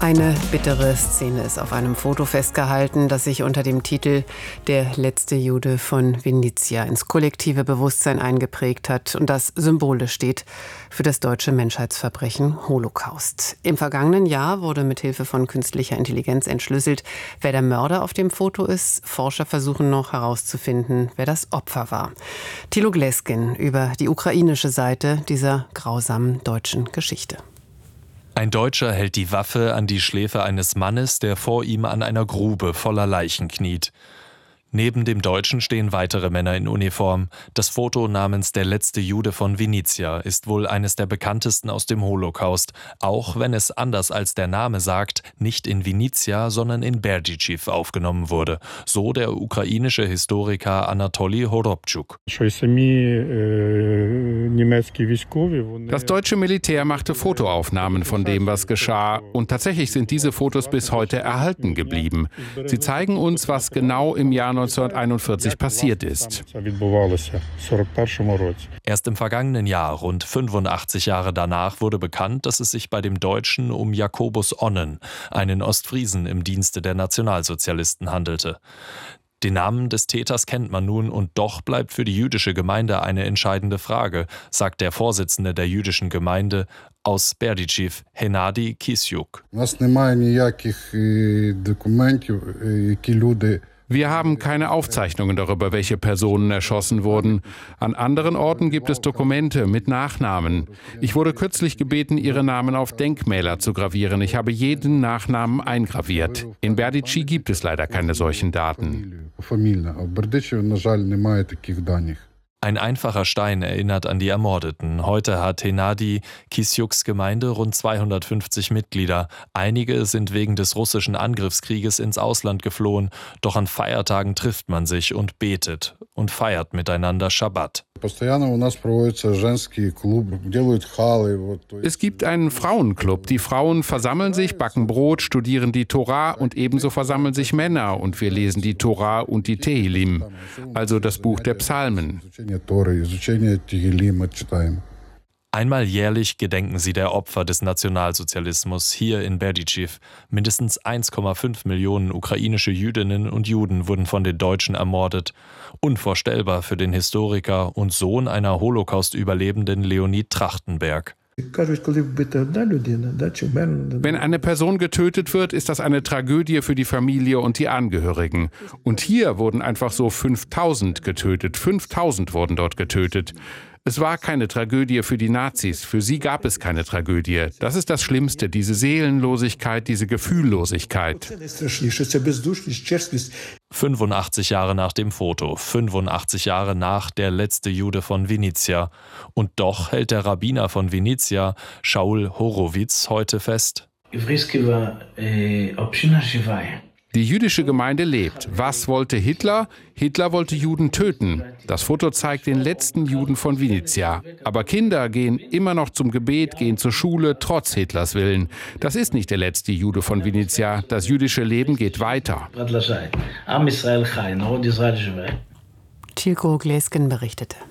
Eine bittere Szene ist auf einem Foto festgehalten, das sich unter dem Titel »Der letzte Jude von Vinnytsia« ins kollektive Bewusstsein eingeprägt hat und das symbolisch steht für das deutsche Menschheitsverbrechen Holocaust. Im vergangenen Jahr wurde mit Hilfe von künstlicher Intelligenz entschlüsselt, wer der Mörder auf dem Foto ist. Forscher versuchen noch herauszufinden, wer das Opfer war. Thilo Gleskin über die ukrainische Seite dieser grausamen deutschen Geschichte. Ein Deutscher hält die Waffe an die Schläfe eines Mannes, der vor ihm an einer Grube voller Leichen kniet. Neben dem Deutschen stehen weitere Männer in Uniform. Das Foto namens »Der letzte Jude von Vinnytsia« ist wohl eines der bekanntesten aus dem Holocaust, auch wenn es anders als der Name sagt, nicht in Vinnytsia, sondern in Berdychiv aufgenommen wurde. So der ukrainische Historiker Anatolij Horobtschuk. Das deutsche Militär machte Fotoaufnahmen von dem, was geschah. Und tatsächlich sind diese Fotos bis heute erhalten geblieben. Sie zeigen uns, was genau im Jahr 1941 passiert ist. Erst im vergangenen Jahr, rund 85 Jahre danach, wurde bekannt, dass es sich bei dem Deutschen um Jakobus Onnen, einen Ostfriesen im Dienste der Nationalsozialisten, handelte. Den Namen des Täters kennt man nun und doch bleibt für die jüdische Gemeinde eine entscheidende Frage, sagt der Vorsitzende der jüdischen Gemeinde aus Berdychiv, Hennady Kisyuk. Wir haben keine Aufzeichnungen darüber, welche Personen erschossen wurden. An anderen Orten gibt es Dokumente mit Nachnamen. Ich wurde kürzlich gebeten, ihre Namen auf Denkmäler zu gravieren. Ich habe jeden Nachnamen eingraviert. In Berdychiv gibt es leider keine solchen Daten. Ein einfacher Stein erinnert an die Ermordeten. Heute hat Hennady Kisyuks Gemeinde rund 250 Mitglieder. Einige sind wegen des russischen Angriffskrieges ins Ausland geflohen. Doch an Feiertagen trifft man sich und betet und feiert miteinander Schabbat. Es gibt einen Frauenclub. Die Frauen versammeln sich, backen Brot, studieren die Tora und ebenso versammeln sich Männer und wir lesen die Tora und die Tehilim, also das Buch der Psalmen. Einmal jährlich gedenken sie der Opfer des Nationalsozialismus hier in Berdychiv. Mindestens 1,5 Millionen ukrainische Jüdinnen und Juden wurden von den Deutschen ermordet. Unvorstellbar für den Historiker und Sohn einer Holocaust-Überlebenden Leonid Trachtenberg. Wenn eine Person getötet wird, ist das eine Tragödie für die Familie und die Angehörigen. Und hier wurden einfach so 5.000 getötet. 5.000 wurden dort getötet. Es war keine Tragödie für die Nazis. Für sie gab es keine Tragödie. Das ist das Schlimmste, diese Seelenlosigkeit, diese Gefühllosigkeit. 85 Jahre nach dem Foto, 85 Jahre nach Der letzte Jude von Vinnytsia. Und doch hält der Rabbiner von Vinnytsia, Shaul Horowitz, heute fest: Die jüdische Gemeinde lebt. Was wollte Hitler? Hitler wollte Juden töten. Das Foto zeigt den letzten Juden von Vinnytsia. Aber Kinder gehen immer noch zum Gebet, gehen zur Schule, trotz Hitlers Willen. Das ist nicht der letzte Jude von Vinnytsia. Das jüdische Leben geht weiter. Thilo Gleskin berichtete.